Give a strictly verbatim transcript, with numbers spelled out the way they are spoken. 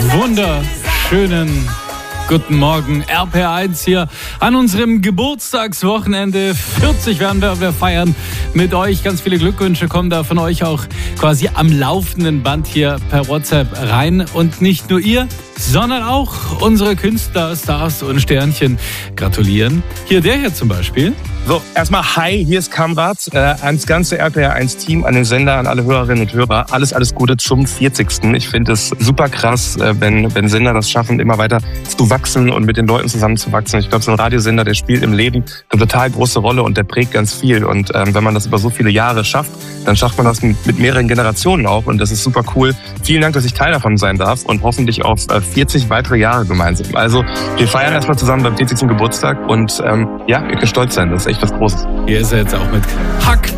wunderschönen guten Morgen, R P R eins hier an unserem Geburtstagswochenende. vierzig werden wir, wir feiern mit euch. Ganz viele Glückwünsche kommen da von euch auch quasi am laufenden Band hier per WhatsApp rein. Und nicht nur ihr, sondern auch unsere Künstler, Stars und Sternchen gratulieren. Hier der hier zum Beispiel. So, erstmal hi, hier ist Kamrat, äh, ans ganze R P R eins Team, an den Sender, an alle Hörerinnen und Hörer. Alles, alles Gute zum vierzigsten Ich finde es super krass, äh, wenn, wenn Sender das schaffen, immer weiter zu wachsen und mit den Leuten zusammenzuwachsen. Ich glaube, so ein Radiosender, der spielt im Leben eine total große Rolle und der prägt ganz viel. Und ähm, wenn man das über so viele Jahre schafft, dann schafft man das mit, mit mehreren Generationen auch. Und das ist super cool. Vielen Dank, dass ich Teil davon sein darf und hoffentlich auf äh, vierzig weitere Jahre gemeinsam. Also wir feiern erstmal zusammen beim vierzigsten Geburtstag und ähm, ja, ihr könnt stolz sein. Das ist echt was Großes. Hier ist er jetzt auch mit Hack